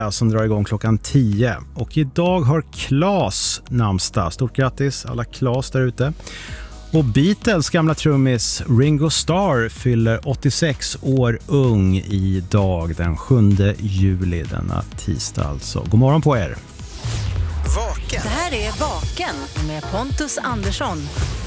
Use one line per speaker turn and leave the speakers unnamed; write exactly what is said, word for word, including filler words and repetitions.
som drar igång klockan tio. Och idag har Claes namnsdag. Stort grattis alla Claes där ute. Och Beatles gamla trummis Ringo Starr fyller åttiosex år ung idag den sjunde juli, denna tisdag alltså. God morgon på er!
Vaken.
Det här är Vaken med Pontus Andersson.